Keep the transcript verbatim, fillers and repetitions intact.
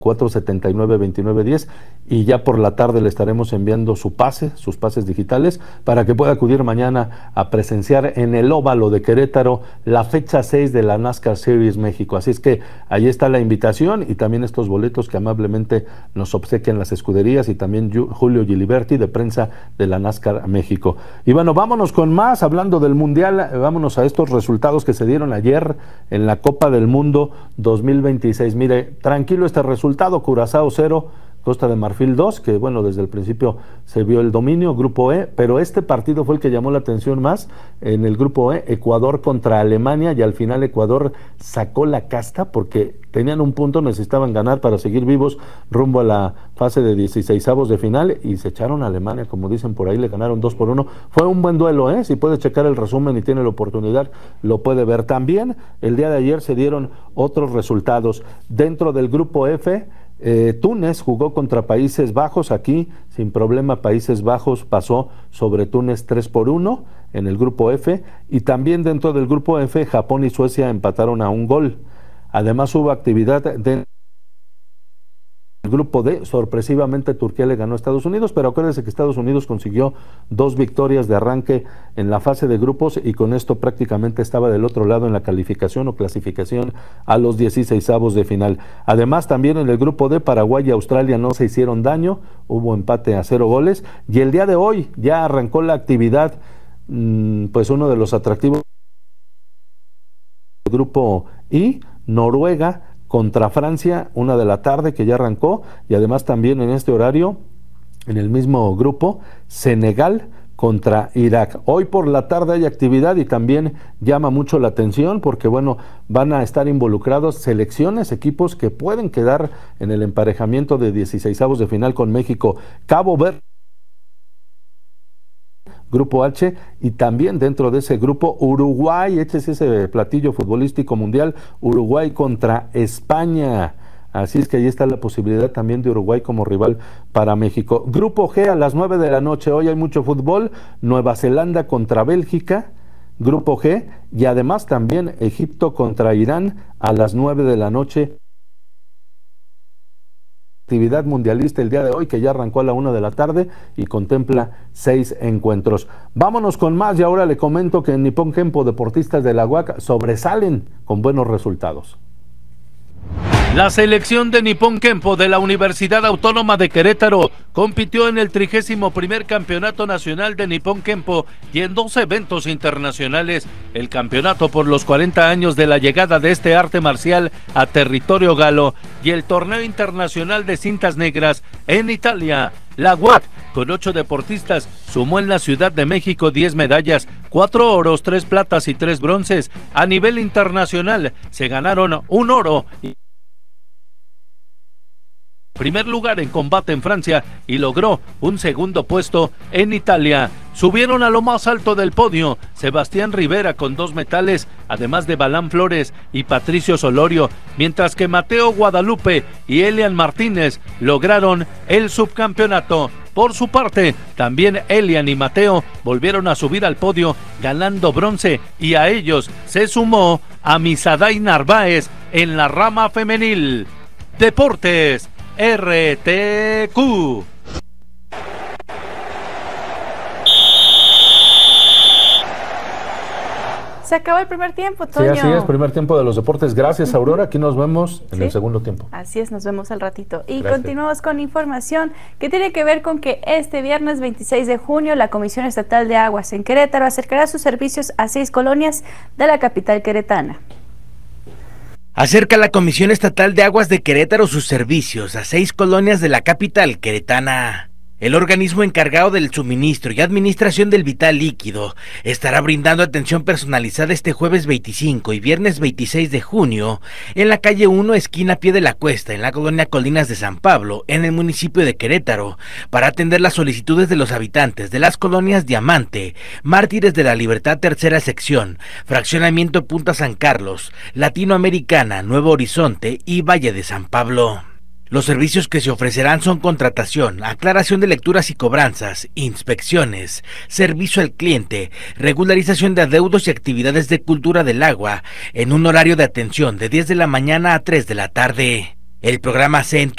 cuatro setenta y nueve, veintinueve diez, y ya por la tarde le estaremos enviando su pase, sus pases digitales, para que pueda acudir mañana a presenciar en el Óvalo de Querétaro la fecha seis de la NASCAR Series México. Así es que ahí está la invitación y también estos boletos que amablemente nos obsequian las escuderías y también Julio Giliberti de prensa de la NASCAR México. Y bueno, vámonos con más, hablando del Mundial, vámonos a estos resultados que se dieron ayer en la Copa del Mundo dos mil veintiséis. Mire, tranquilo este resultado. Curazao cero, Costa de Marfil dos, que bueno, desde el principio se vio el dominio, grupo E, pero este partido fue el que llamó la atención más en el grupo E, Ecuador contra Alemania, y al final Ecuador sacó la casta porque tenían un punto, necesitaban ganar para seguir vivos rumbo a la fase de dieciseisavos de final, y se echaron a Alemania, como dicen por ahí, le ganaron dos por uno. Fue un buen duelo, ¿eh? Si puede checar el resumen y tiene la oportunidad, lo puede ver. También el día de ayer se dieron otros resultados. Dentro del grupo F, Eh, Túnez jugó contra Países Bajos. Aquí sin problema Países Bajos pasó sobre Túnez tres por uno en el grupo F, y también dentro del grupo F Japón y Suecia empataron a un gol. Además hubo actividad de el grupo D. Sorpresivamente Turquía le ganó a Estados Unidos, pero acuérdense que Estados Unidos consiguió dos victorias de arranque en la fase de grupos y con esto prácticamente estaba del otro lado en la calificación o clasificación a los dieciseisavos de final. Además también en el grupo D Paraguay y Australia no se hicieron daño, hubo empate a cero goles, y el día de hoy ya arrancó la actividad, mmm, pues uno de los atractivos del grupo I, Noruega contra Francia, una de la tarde que ya arrancó, y además también en este horario, en el mismo grupo, Senegal contra Irak. Hoy por la tarde hay actividad y también llama mucho la atención porque, bueno, van a estar involucrados selecciones, equipos que pueden quedar en el emparejamiento de dieciseisavos de final con México, Cabo Verde, grupo H, y también dentro de ese grupo Uruguay. Échese ese platillo futbolístico mundial, Uruguay contra España. Así es que ahí está la posibilidad también de Uruguay como rival para México. Grupo G a las nueve de la noche, hoy hay mucho fútbol, Nueva Zelanda contra Bélgica, grupo G, y además también Egipto contra Irán a las nueve de la noche. Actividad mundialista el día de hoy que ya arrancó a la una de la tarde y contempla seis encuentros. Vámonos con más, y ahora le comento que en Nippon Kempo deportistas de la U A C sobresalen con buenos resultados. La selección de Nippon Kempo de la Universidad Autónoma de Querétaro compitió en el trigésimo primer Campeonato Nacional de Nippon Kempo y en dos eventos internacionales, el campeonato por los cuarenta años de la llegada de este arte marcial a territorio galo y el torneo internacional de cintas negras en Italia. La U A C, con ocho deportistas, sumó en la Ciudad de México diez medallas, cuatro oros, tres platas y tres bronces. A nivel internacional se ganaron un oro y primer lugar en combate en Francia y logró un segundo puesto en Italia. Subieron a lo más alto del podio Sebastián Rivera con dos metales, además de Balán Flores y Patricio Solorio, mientras que Mateo Guadalupe y Elian Martínez lograron el subcampeonato. Por su parte, también Elian y Mateo volvieron a subir al podio ganando bronce, y a ellos se sumó Amisadai Narváez en la rama femenil. Deportes R T Q. Se acabó el primer tiempo, Toño. Sí, así es, primer tiempo de los deportes. Gracias, Aurora. Aquí nos vemos en ¿Sí? el segundo tiempo. Así es, nos vemos al ratito. Y Gracias. Continuamos con información que tiene que ver con que este viernes veintiséis de junio la Comisión Estatal de Aguas en Querétaro acercará sus servicios a seis colonias de la capital queretana. Acerca la Comisión Estatal de Aguas de Querétaro sus servicios a seis colonias de la capital queretana. El organismo encargado del suministro y administración del vital líquido estará brindando atención personalizada este jueves veinticinco y viernes veintiséis de junio en la calle uno, esquina Pie de la Cuesta, en la colonia Colinas de San Pablo, en el municipio de Querétaro, para atender las solicitudes de los habitantes de las colonias Diamante, Mártires de la Libertad Tercera Sección, Fraccionamiento Punta San Carlos, Latinoamericana, Nuevo Horizonte y Valle de San Pablo. Los servicios que se ofrecerán son contratación, aclaración de lecturas y cobranzas, inspecciones, servicio al cliente, regularización de adeudos y actividades de cultura del agua, en un horario de atención de diez de la mañana a tres de la tarde. El programa C en